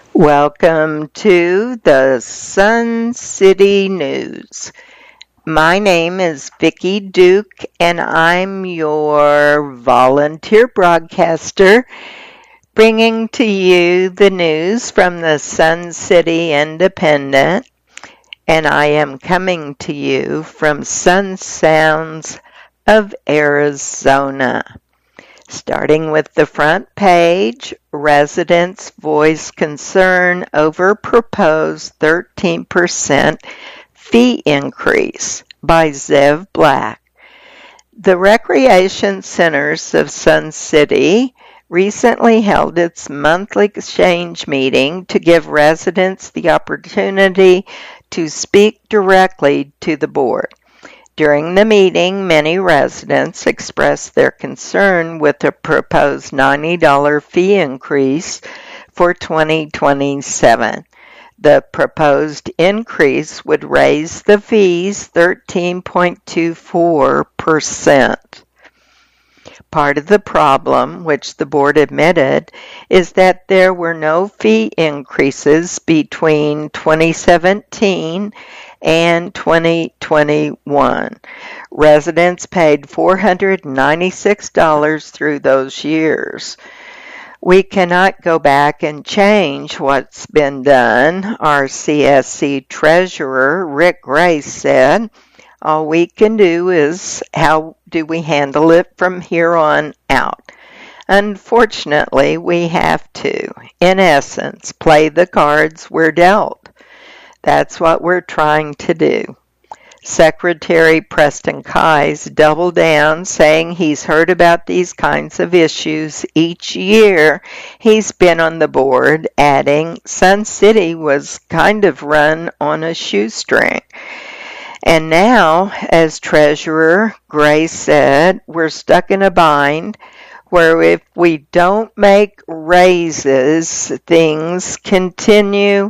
Welcome to the Sun City News. My name is Vicki Duke, and I'm your volunteer broadcaster, bringing to you the news from the Sun City Independent, and I am coming to you from Sun Sounds of Arizona. Starting with the front page, residents voice concern over proposed 13% fee increase by Zev Black. The Recreation Centers of Sun City recently held its monthly exchange meeting to give residents the opportunity to speak directly to the board. During the meeting, many residents expressed their concern with the proposed $90 fee increase for 2027. The proposed increase would raise the fees 13.24%. Part of the problem, which the board admitted, is that there were no fee increases between 2017 and 2021. Residents paid $496 through those years. We cannot go back and change what's been done, our CSC treasurer, Rick Gray, said. All we can do is how do we handle it from here on out. Unfortunately, we have to, in essence, play the cards we're dealt. That's what we're trying to do. Secretary Preston Keyes doubled down, saying he's heard about these kinds of issues each year he's been on the board, adding, Sun City was kind of run on a shoestring. And now, as treasurer, Gray said, we're stuck in a bind where if we don't make raises, things continue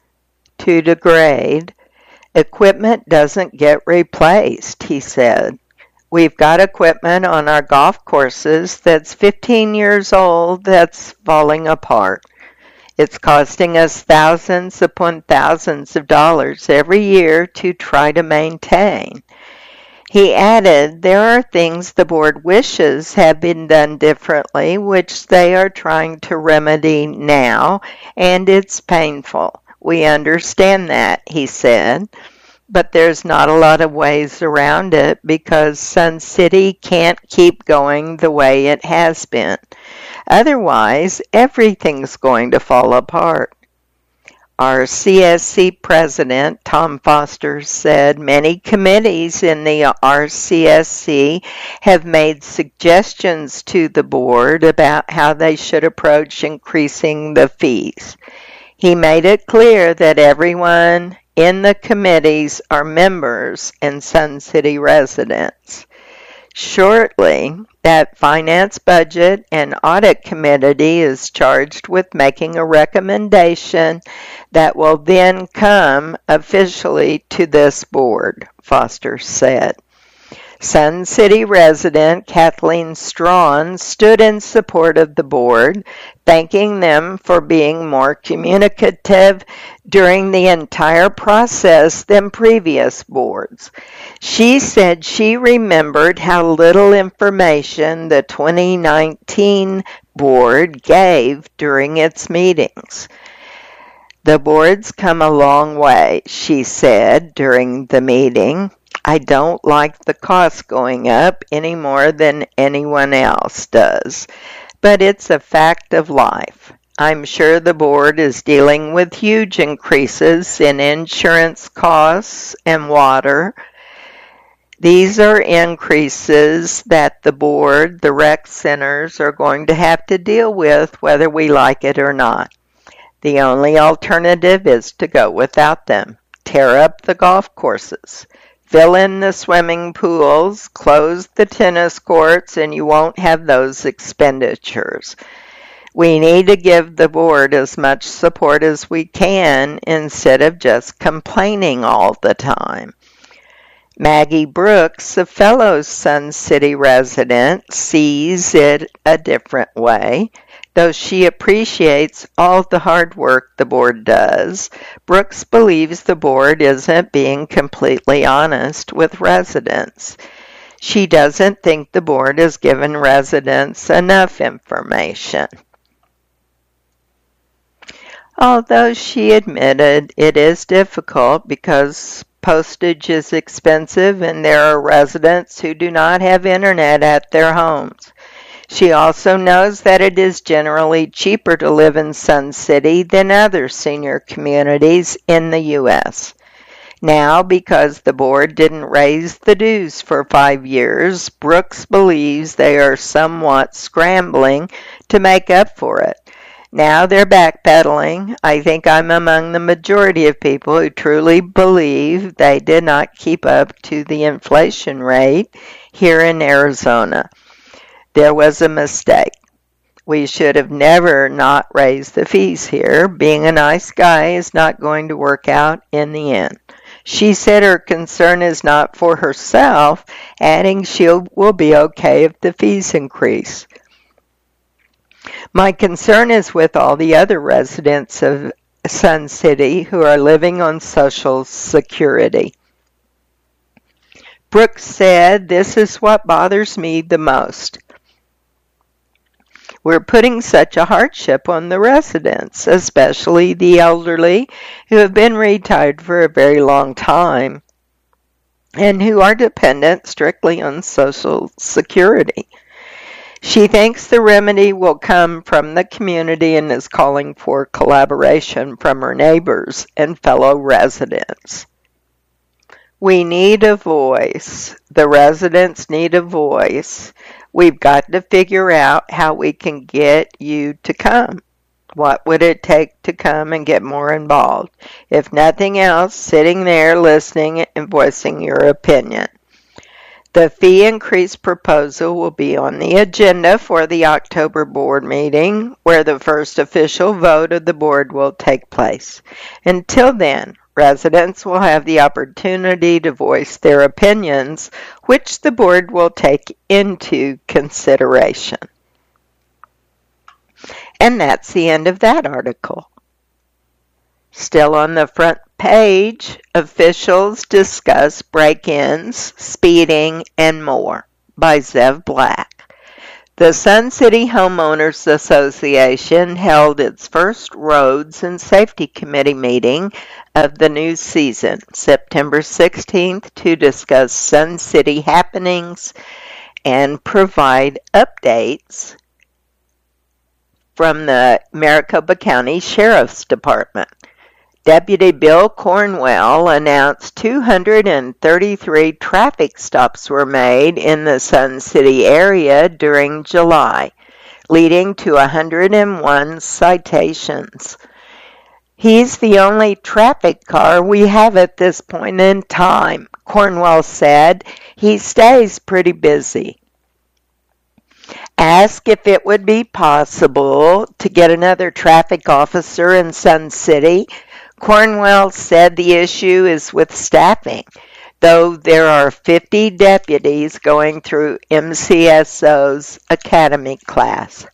to degrade. Equipment doesn't get replaced, he said. We've got equipment on our golf courses that's 15 years old that's falling apart. It's costing us thousands upon thousands of dollars every year to try to maintain. He added, there are things the board wishes had been done differently, which they are trying to remedy now, and it's painful. We understand that, he said, but there's not a lot of ways around it because Sun City can't keep going the way it has been. Otherwise, everything's going to fall apart. Our CSC president, Tom Foster, said many committees in the RCSC have made suggestions to the board about how they should approach increasing the fees. He made it clear that everyone in the committees are members and Sun City residents. Shortly, that Finance, Budget, and Audit Committee is charged with making a recommendation that will then come officially to this board, Foster said. Sun City resident Kathleen Strawn stood in support of the board, thanking them for being more communicative during the entire process than previous boards. She said she remembered how little information the 2019 board gave during its meetings. The board's come a long way, she said during the meeting. I don't like the cost going up any more than anyone else does, but it's a fact of life. I'm sure the board is dealing with huge increases in insurance costs and water. These are increases that the board, the rec centers, are going to have to deal with whether we like it or not. The only alternative is to go without them. Tear up the golf courses. Fill in the swimming pools, close the tennis courts, and you won't have those expenditures. We need to give the board as much support as we can instead of just complaining all the time. Maggie Brooks, a fellow Sun City resident, sees it a different way. Though she appreciates all the hard work the board does, Brooks believes the board isn't being completely honest with residents. She doesn't think the board has given residents enough information. Although she admitted it is difficult because postage is expensive and there are residents who do not have internet at their homes. She also knows that it is generally cheaper to live in Sun City than other senior communities in the U.S. Now, because the board didn't raise the dues for 5 years, Brooks believes they are somewhat scrambling to make up for it. Now they're backpedaling. I think I'm among the majority of people who truly believe they did not keep up to the inflation rate here in Arizona. There was a mistake. We should have never not raised the fees here. Being a nice guy is not going to work out in the end. She said her concern is not for herself, adding she will be okay if the fees increase. My concern is with all the other residents of Sun City who are living on Social Security. Brooks said, "This is what bothers me the most. We're putting such a hardship on the residents, especially the elderly who have been retired for a very long time and who are dependent strictly on Social Security." She thinks the remedy will come from the community and is calling for collaboration from her neighbors and fellow residents. We need a voice. The residents need a voice. We've got to figure out how we can get you to come. What would it take to come and get more involved? If nothing else, sitting there listening and voicing your opinion. The fee increase proposal will be on the agenda for the October board meeting, where the first official vote of the board will take place. Until then, residents will have the opportunity to voice their opinions, which the board will take into consideration. And that's the end of that article. Still on the front page, officials discuss break-ins, speeding, and more, by Zev Black. The Sun City Homeowners Association held its first Roads and Safety Committee meeting of the new season, September 16th, to discuss Sun City happenings and provide updates from the Maricopa County Sheriff's Department. Deputy Bill Cornwell announced 233 traffic stops were made in the Sun City area during July, leading to 101 citations. He's the only traffic car we have at this point in time, Cornwell said. He stays pretty busy. Asked if it would be possible to get another traffic officer in Sun City, Cornwell said the issue is with staffing, though there are 50 deputies going through MCSO's academy class.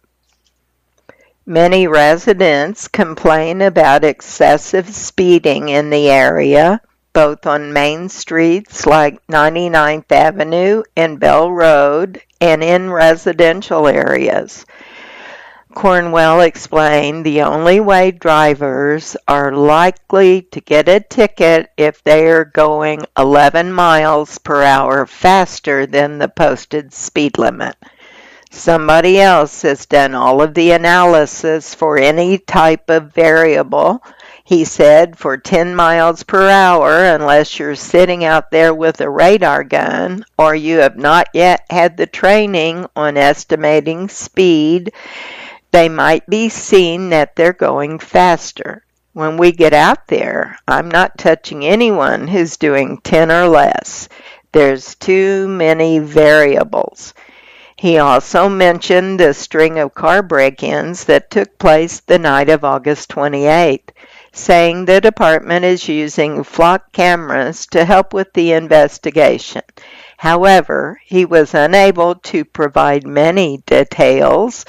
Many residents complain about excessive speeding in the area, both on main streets like 99th Avenue and Bell Road and in residential areas. Cornwell explained the only way drivers are likely to get a ticket if they are going 11 miles per hour faster than the posted speed limit. Somebody else has done all of the analysis for any type of variable. He said for 10 miles per hour, unless you're sitting out there with a radar gun or you have not yet had the training on estimating speed, they might be seen that they're going faster. When we get out there, I'm not touching anyone who's doing 10 or less. There's too many variables. He also mentioned the string of car break-ins that took place the night of August 28th, saying the department is using flock cameras to help with the investigation. However, he was unable to provide many details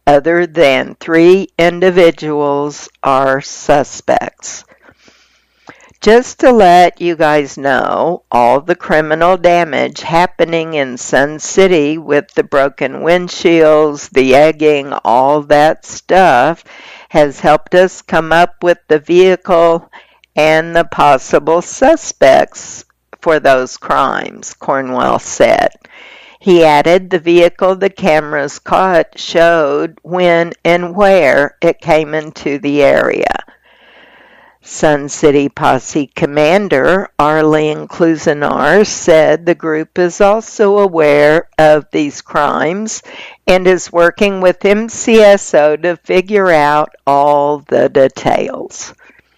other than 3 individuals are suspects. Just to let you guys know, all the criminal damage happening in Sun City with the broken windshields, the egging, all that stuff has helped us come up with the vehicle and the possible suspects for those crimes, Cornwell said. He added the vehicle the cameras caught showed when and where it came into the area. Sun City Posse Commander Arlene Klusenar said the group is also aware of these crimes and is working with MCSO to figure out all the details.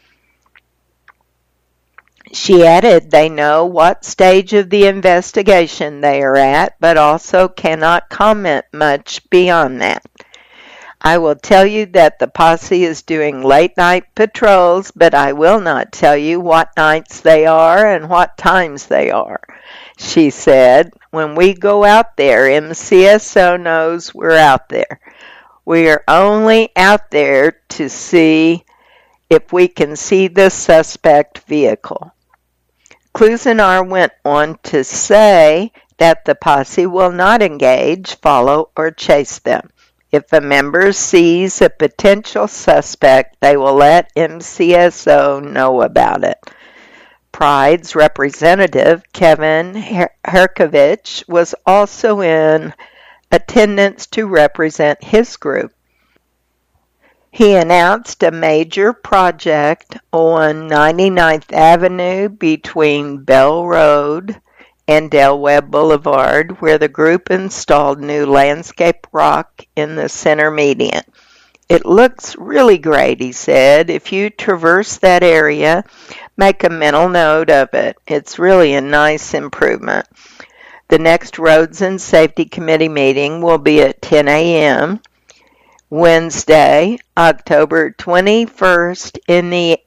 She added they know what stage of the investigation they are at, but also cannot comment much beyond that. I will tell you that the posse is doing late-night patrols, but I will not tell you what nights they are and what times they are. She said, when we go out there, MCSO knows we're out there. We are only out there to see if we can see the suspect vehicle. Klusenar went on to say that the posse will not engage, follow, or chase them. If a member sees a potential suspect, they will let MCSO know about it. Pride's representative, Kevin Herkovich, was also in attendance to represent his group. He announced a major project on 99th Avenue between Bell Road and Del Webb Boulevard, where the group installed new landscape rock in the center median. It looks really great, he said. If you traverse that area, make a mental note of it. It's really a nice improvement. The next Roads and Safety Committee meeting will be at 10 a.m. Wednesday, October 21st in the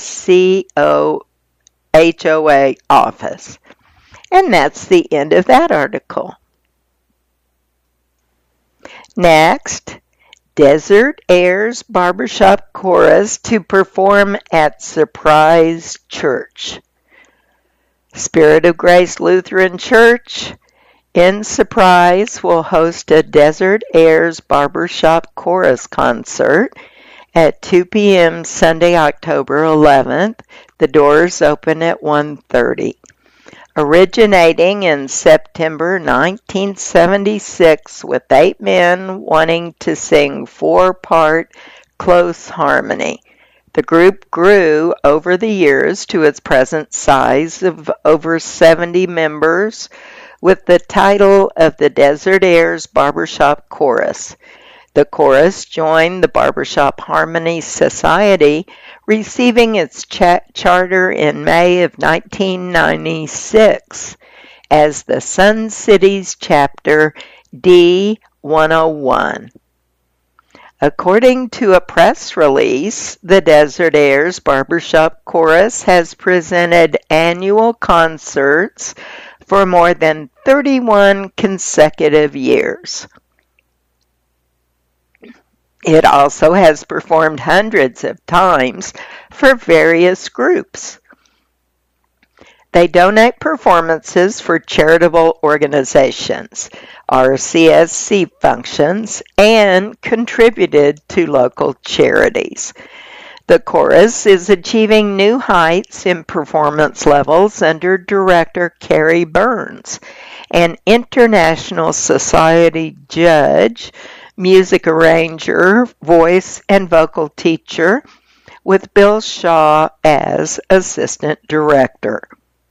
SCOHOA office. And that's the end of that article. Next, Desert Airs Barbershop Chorus to perform at Surprise Church. Spirit of Grace Lutheran Church in Surprise will host a Desert Airs Barbershop Chorus concert at 2 p.m. Sunday, October 11th. The doors open at 1:30. Originating in September 1976 with 8 men wanting to sing 4-part close harmony. The group grew over the years to its present size of over 70 members with the title of the Desert Airs Barbershop Chorus. The chorus joined the Barbershop Harmony Society, receiving its charter in May of 1996 as the Sun Cities Chapter D101. According to a press release, the Desert Airs Barbershop Chorus has presented annual concerts for more than 31 consecutive years. It also has performed hundreds of times for various groups. They donate performances for charitable organizations, RCSC functions, and contributed to local charities. The chorus is achieving new heights in performance levels under director Carrie Burns, an International Society judge, music arranger, voice and vocal teacher, with Bill Shaw as assistant director.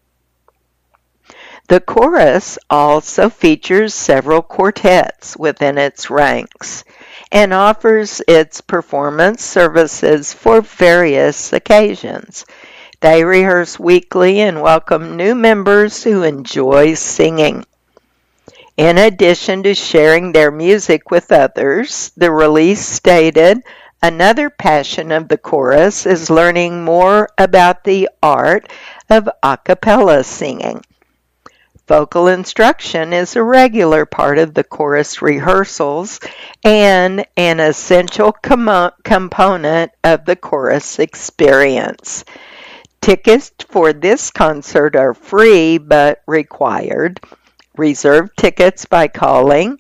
The chorus also features several quartets within its ranks and offers its performance services for various occasions. They rehearse weekly and welcome new members who enjoy singing. In addition to sharing their music with others, the release stated, another passion of the chorus is learning more about the art of a cappella singing. Vocal instruction is a regular part of the chorus rehearsals and an essential component of the chorus experience. Tickets for this concert are free but required. Reserve tickets by calling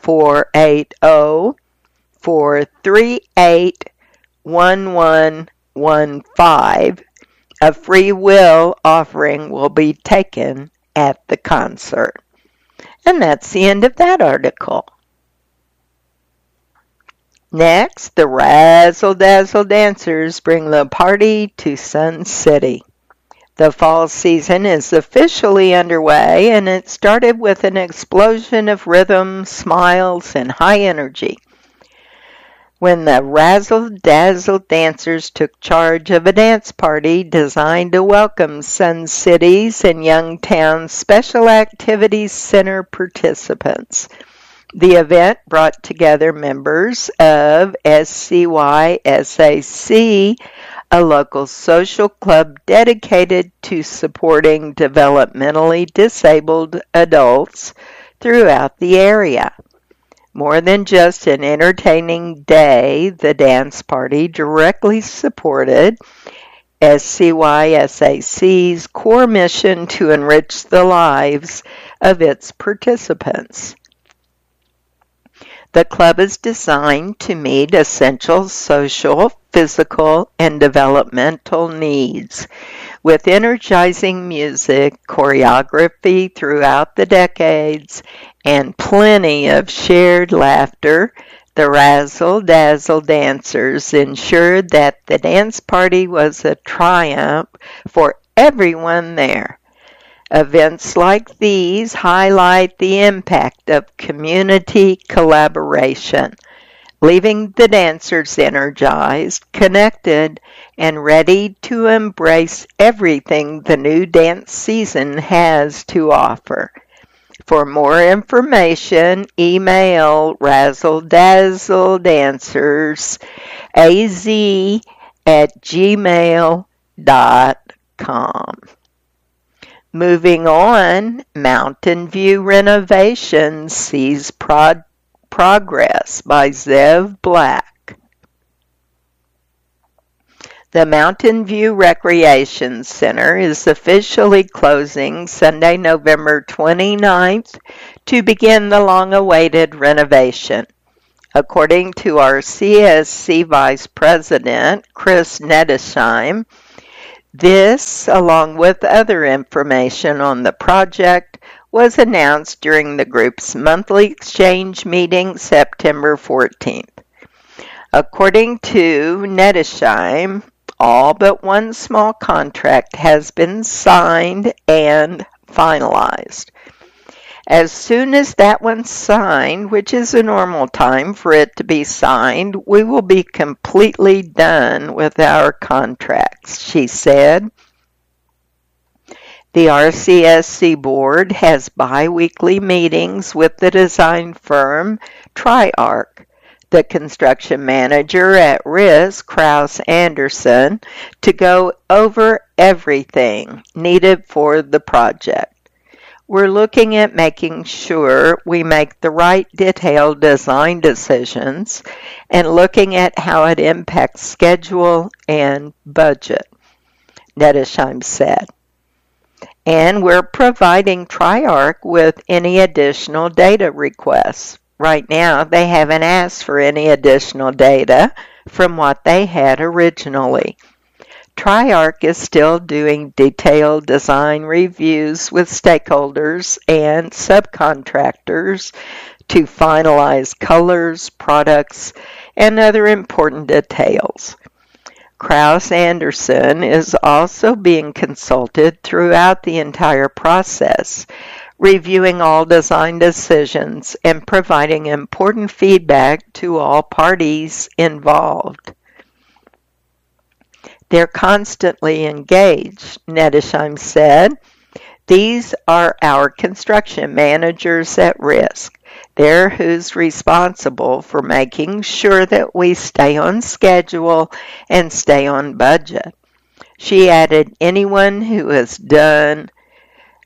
480-438-1115. A free will offering will be taken at the concert. And that's the end of that article. Next, the Razzle Dazzle Dancers bring the party to Sun City. The fall season is officially underway, and it started with an explosion of rhythm, smiles, and high energy. When the Razzle Dazzle Dancers took charge of a dance party designed to welcome Sun City's and Youngtown's Special Activities Center participants. The event brought together members of SCYSAC, a local social club dedicated to supporting developmentally disabled adults throughout the area. More than just an entertaining day, the dance party directly supported SCYSAC's core mission to enrich the lives of its participants. The club is designed to meet essential social, physical, and developmental needs. With energizing music, choreography throughout the decades, and plenty of shared laughter, the Razzle Dazzle Dancers ensured that the dance party was a triumph for everyone there. Events like these highlight the impact of community collaboration, leaving the dancers energized, connected, and ready to embrace everything the new dance season has to offer. For more information, email razzledazzledancers@gmail.com. Moving on, Mountain View renovation sees progress by Zev Black. The Mountain View Recreation Center is officially closing Sunday, November 29th to begin the long-awaited renovation. According to our CSC Vice President, Chris Nettesheim, this, along with other information on the project, was announced during the group's monthly exchange meeting September 14th. According to Nettesheim, all but one small contract has been signed and finalized. As soon as that one's signed, which is a normal time for it to be signed, we will be completely done with our contracts, she said. The RCSC board has bi-weekly meetings with the design firm Triarch, the construction manager at Risk, Kraus Anderson, to go over everything needed for the project. We're looking at making sure we make the right detailed design decisions and looking at how it impacts schedule and budget, Nettesheim said. And we're providing Triarch with any additional data requests. Right now, they haven't asked for any additional data from what they had originally. Triarch is still doing detailed design reviews with stakeholders and subcontractors to finalize colors, products, and other important details. Kraus Anderson is also being consulted throughout the entire process, reviewing all design decisions and providing important feedback to all parties involved. They're constantly engaged, Nettesheim said. These are our construction managers at Risk. They're who's responsible for making sure that we stay on schedule and stay on budget. She added, anyone who has done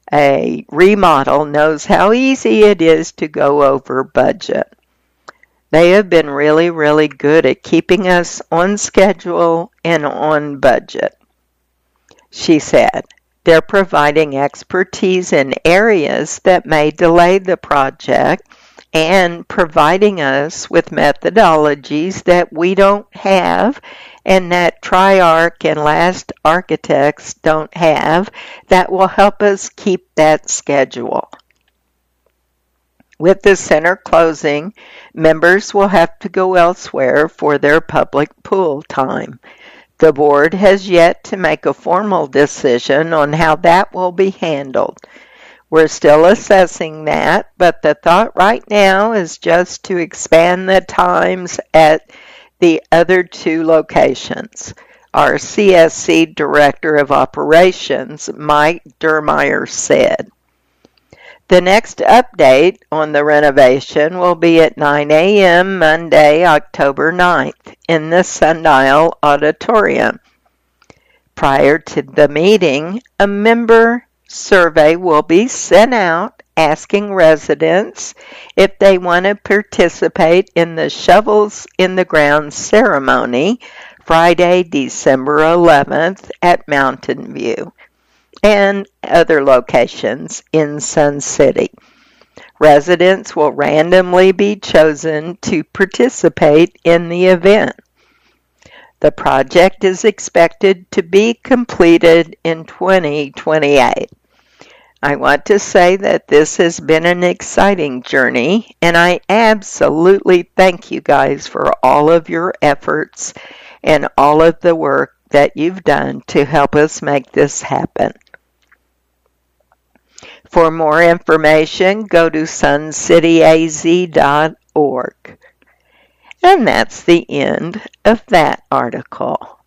A remodel knows how easy it is to go over budget. They have been really, really good at keeping us on schedule and on budget. She said, they're providing expertise in areas that may delay the project and providing us with methodologies that we don't have and that Triarch and Last Architects don't have that will help us keep that schedule. With the center closing, members will have to go elsewhere for their public pool time. The board has yet to make a formal decision on how that will be handled. We're still assessing that, but the thought right now is just to expand the times at the other two locations. Our CSC Director of Operations, Mike Dermeyer, said. The next update on the renovation will be at 9 a.m. Monday, October 9th in the Sundial Auditorium. Prior to the meeting, a member survey will be sent out asking residents if they want to participate in the Shovels in the Ground ceremony Friday, December 11th at Mountain View and other locations in Sun City. Residents will randomly be chosen to participate in the event. The project is expected to be completed in 2028. I want to say that this has been an exciting journey, and I absolutely thank you guys for all of your efforts and all of the work that you've done to help us make this happen. For more information, go to suncityaz.org. And that's the end of that article.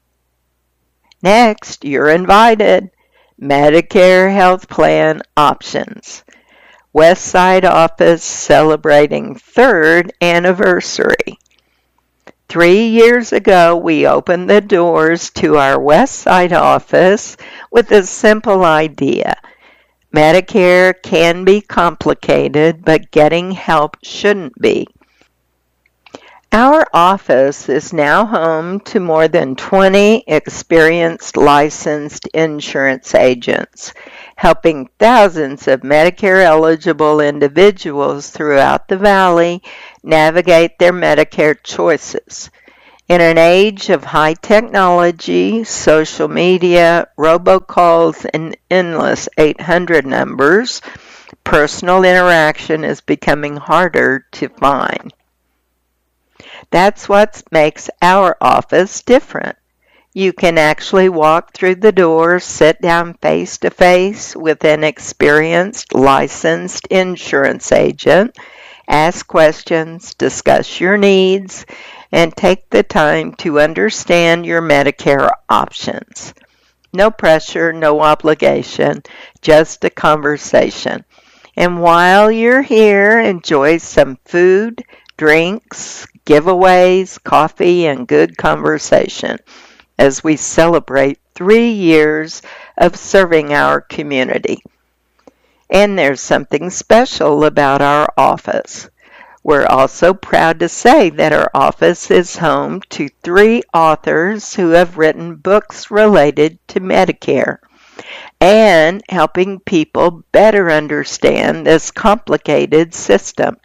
Next, you're invited. Medicare Health Plan Options. Westside office celebrating 3rd anniversary. 3 years ago, we opened the doors to our Westside office with a simple idea. Medicare can be complicated, but getting help shouldn't be. Our office is now home to more than 20 experienced licensed insurance agents, helping thousands of Medicare-eligible individuals throughout the Valley navigate their Medicare choices. In an age of high technology, social media, robocalls, and endless 800 numbers, personal interaction is becoming harder to find. That's what makes our office different. You can actually walk through the door, sit down face to face with an experienced, licensed insurance agent, ask questions, discuss your needs, and take the time to understand your Medicare options. No pressure, no obligation, just a conversation. And while you're here, enjoy some food, drinks, giveaways, coffee, and good conversation as we celebrate 3 years of serving our community. And there's something special about our office. We're also proud to say that our office is home to 3 authors who have written books related to Medicare and helping people better understand this complicated system.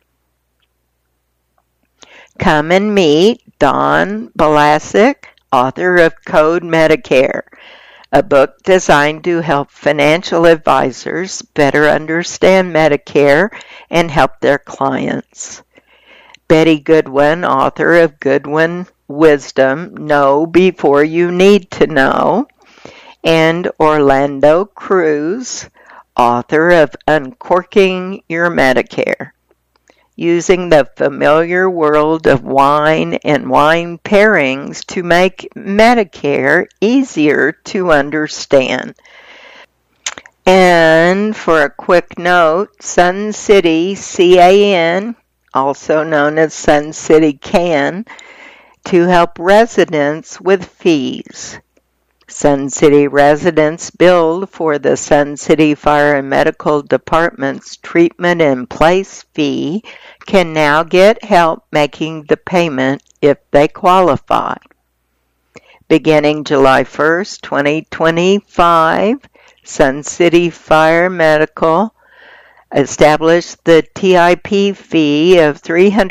Come and meet Don Balasic, author of Code Medicare, a book designed to help financial advisors better understand Medicare and help their clients. Betty Goodwin, author of Goodwin Wisdom, Know Before You Need to Know, and Orlando Cruz, author of Uncorking Your Medicare, using the familiar world of wine and wine pairings to make Medicare easier to understand. And for a quick note, Sun City CAN, also known as Sun City CAN, to help residents with fees. Sun City residents billed for the Sun City Fire and Medical Department's treatment in place fee can now get help making the payment if they qualify. Beginning July 1st, 2025, Sun City Fire Medical established the TIP fee of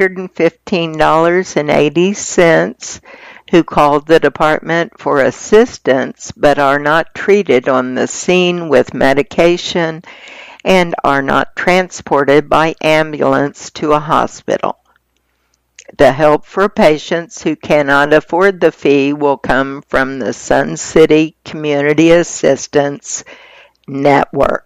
$315.80 who called the department for assistance but are not treated on the scene with medication and are not transported by ambulance to a hospital. The help for patients who cannot afford the fee will come from the Sun City Community Assistance Network.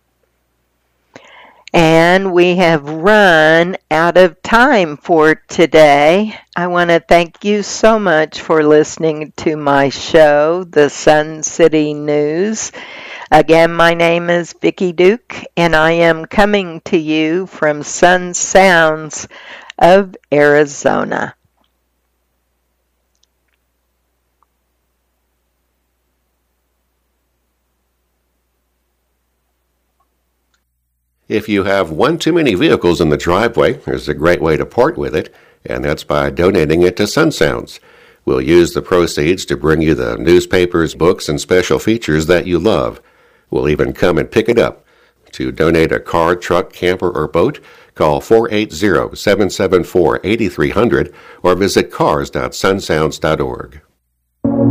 And we have run out of time for today. I want to thank you so much for listening to my show, The Sun City News. Again, my name is Vicki Duke, and I am coming to you from Sun Sounds of Arizona. If you have one too many vehicles in the driveway, there's a great way to part with it, and that's by donating it to Sun Sounds. We'll use the proceeds to bring you the newspapers, books, and special features that you love. We'll even come and pick it up. To donate a car, truck, camper, or boat, call 480-774-8300 or visit cars.sunsounds.org.